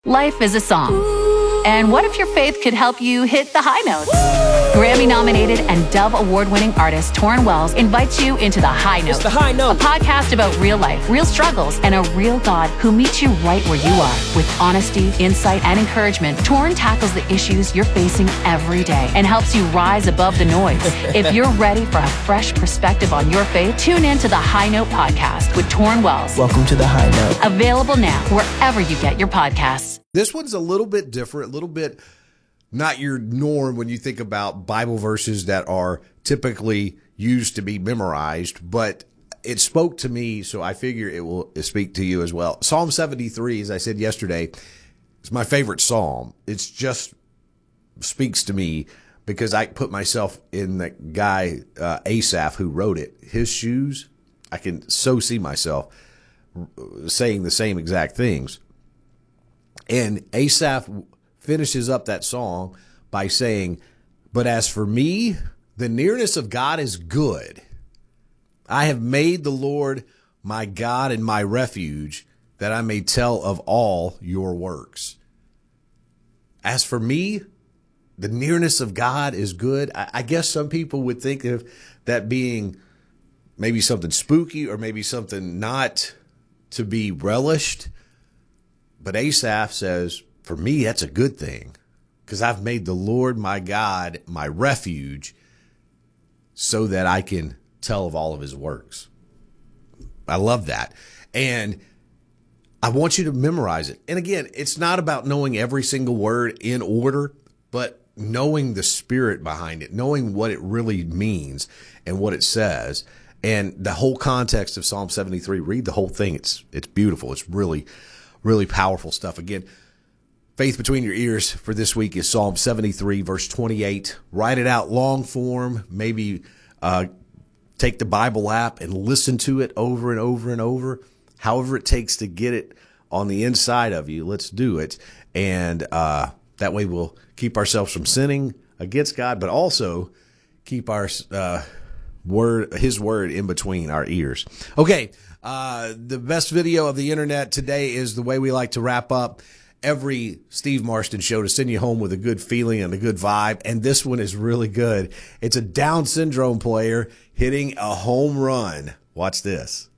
Life is a song. And what if your faith could help you hit the high notes? Grammy-nominated and Dove Award-winning artist Torrin Wells invites you into The High Note. It's The High Note. A podcast about real life, real struggles, and a real God who meets you right where you are. With honesty, insight, and encouragement, Torrin tackles the issues you're facing every day and helps you rise above the noise. If you're ready for a fresh perspective on your faith, tune in to The High Note podcast with Torrin Wells. Welcome to The High Note. Available now wherever you get your podcasts. This one's a little bit different, a little bit not your norm when you think about Bible verses that are typically used to be memorized, but it spoke to me, so I figure it will speak to you as well. Psalm 73, as I said yesterday, is my favorite psalm. It's just speaks to me because I put myself in the guy, Asaph, who wrote it. His shoes, I can so see myself saying the same exact things. And Asaph finishes up that song by saying, "But as for me, the nearness of God is good. I have made the Lord my God and my refuge, that I may tell of all your works." As for me, the nearness of God is good. I guess some people would think of that being maybe something spooky or maybe something not to be relished. But Asaph says, for me, that's a good thing, because I've made the Lord my God my refuge so that I can tell of all of his works. I love that. And I want you to memorize it. And again, it's not about knowing every single word in order, but knowing the spirit behind it, knowing what it really means and what it says. And the whole context of Psalm 73, read the whole thing. It's beautiful. It's really powerful stuff. Again, faith between your ears for this week is Psalm 73, verse 28. Write it out long form. Maybe take the Bible app and listen to it over and over and over. However it takes to get it on the inside of you, let's do it. And that way we'll keep ourselves from sinning against God, but also keep our His word in between our ears. Okay. The best video of the internet today is the way we like to wrap up every Steve Marston show to send you home with a good feeling and a good vibe. And this one is really good. It's a Down syndrome player hitting a home run. Watch this.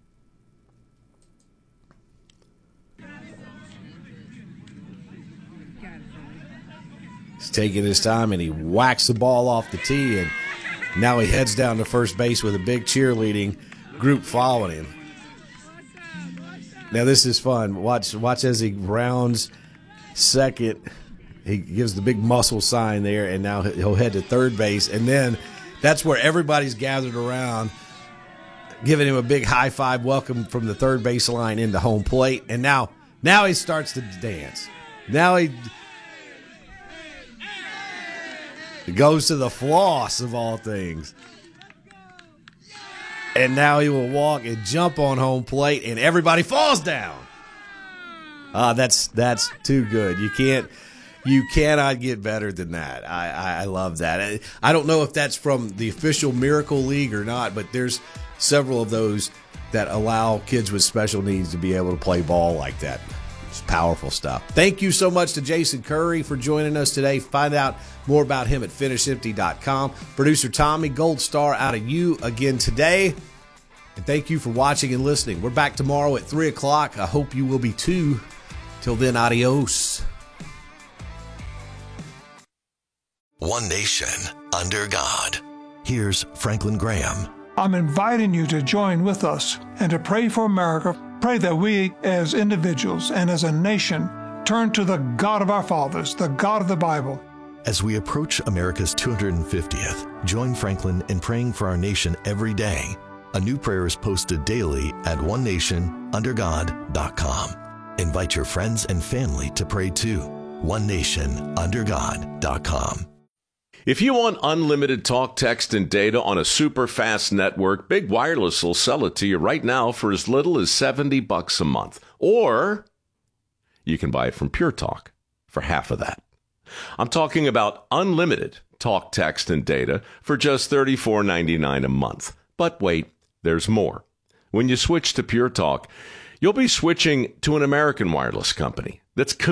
He's taking his time and he whacks the ball off the tee, and now he heads down to first base with a big cheerleading group following him. Now this is fun. Watch as he rounds second. He gives the big muscle sign there, and now he'll head to third base. And then that's where everybody's gathered around, giving him a big high five welcome from the third base line into home plate. And now he starts to dance. Now he goes to the floss of all things. And now he will walk and jump on home plate, and everybody falls down. That's too good. You cannot get better than that. I love that. I don't know if that's from the official Miracle League or not, but there's several of those that allow kids with special needs to be able to play ball like that. It's powerful stuff. Thank you so much to Jason Curry for joining us today. Find out more about him at finishempty.com. Producer Tommy, gold star out of you again today. And thank you for watching and listening. We're back tomorrow at 3 o'clock. I hope you will be too. Till then, adios. One nation under God. Here's Franklin Graham. I'm inviting you to join with us and to pray for America. Pray that we as individuals and as a nation turn to the God of our fathers, the God of the Bible. As we approach America's 250th, join Franklin in praying for our nation every day. A new prayer is posted daily at onenationundergod.com. Invite your friends and family to pray too. onenationundergod.com. If you want unlimited talk, text, and data on a super fast network, Big Wireless will sell it to you right now for as little as $70 a month. Or you can buy it from Pure Talk for half of that. I'm talking about unlimited talk, text, and data for just $34.99 a month. But wait, there's more. When you switch to Pure Talk, you'll be switching to an American wireless company that's